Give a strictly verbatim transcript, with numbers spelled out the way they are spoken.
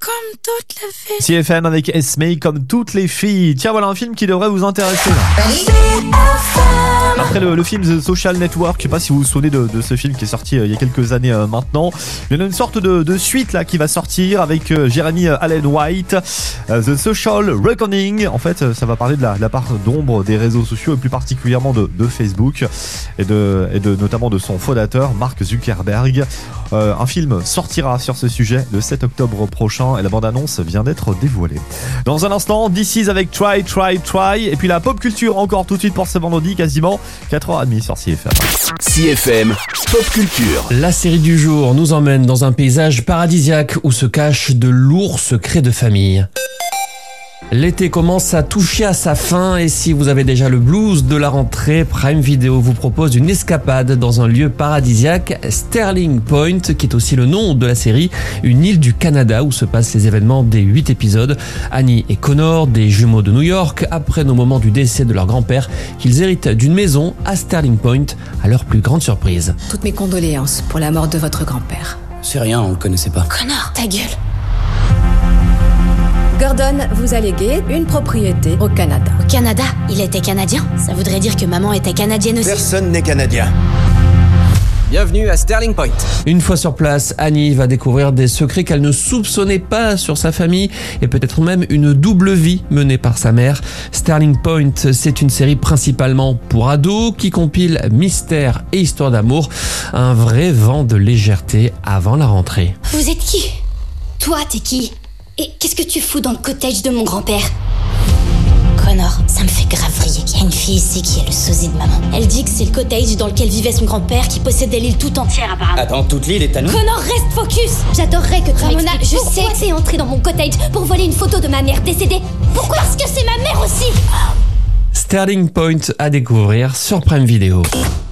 Comme toutes les filles. C F M avec Esme, comme toutes les filles. Tiens, voilà un film qui devrait vous intéresser. Après le, le film The Social Network, je sais pas si vous vous souvenez de, de ce film qui est sorti euh, il y a quelques années euh, maintenant. Il y en a une sorte de, de suite là qui va sortir avec euh, Jeremy Allen White, euh, The Social Reckoning. En fait, euh, ça va parler de la, de la part d'ombre des réseaux sociaux et plus particulièrement de, de Facebook et de, et de notamment de son fondateur Mark Zuckerberg. Euh, un film sortira sur ce sujet le sept octobre prochain et la bande-annonce vient d'être dévoilée. Dans un instant, This Is avec Try, Try, Try. Et puis la pop culture encore tout de suite pour ce vendredi, quasiment quatre heures trente sur C F M. C F M, pop culture. La série du jour nous emmène dans un paysage paradisiaque où se cachent de lourds secrets de famille. L'été commence à toucher à sa fin et si vous avez déjà le blues de la rentrée, Prime Video vous propose une escapade dans un lieu paradisiaque, Sterling Point, qui est aussi le nom de la série, une île du Canada où se passent les événements des huit épisodes. Annie et Connor, des jumeaux de New York, apprennent au moment du décès de leur grand-père qu'ils héritent d'une maison à Sterling Point, à leur plus grande surprise. Toutes mes condoléances pour la mort de votre grand-père. C'est rien, on le connaissait pas. Connor, ta gueule. Gordon vous a légué une propriété au Canada. Au Canada? Il était canadien? Ça voudrait dire que maman était canadienne aussi. Personne n'est canadien. Bienvenue à Sterling Point. Une fois sur place, Annie va découvrir des secrets qu'elle ne soupçonnait pas sur sa famille et peut-être même une double vie menée par sa mère. Sterling Point, c'est une série principalement pour ados qui compile mystère et histoire d'amour. Un vrai vent de légèreté avant la rentrée. Vous êtes qui? Toi, t'es qui? Et qu'est-ce que tu fous dans le cottage de mon grand-père? Connor, ça me fait grave vriller. Il y a une fille ici qui est le sosie de maman. Elle dit que c'est le cottage dans lequel vivait son grand-père qui possédait l'île tout entière apparemment. Attends, toute l'île est à nous? Connor, reste focus. J'adorerais que tu Ramona, m'expliques je pourquoi sais. t'es entrée dans mon cottage pour voler une photo de ma mère décédée. Pourquoi? Parce que c'est ma mère aussi. Sterling Point à découvrir sur Prime Video.